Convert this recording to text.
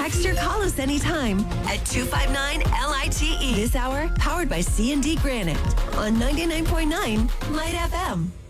Text or call us anytime at 259-LITE. This hour, powered by C&D Granite on 99.9 Light FM.